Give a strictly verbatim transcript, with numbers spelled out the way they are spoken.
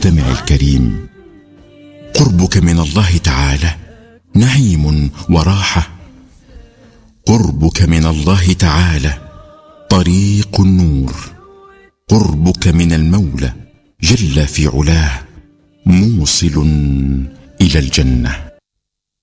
المستمع الكريم، قربك من الله تعالى نعيم وراحة، قربك من الله تعالى طريق النور، قربك من المولى جل في علاه موصل إلى الجنة.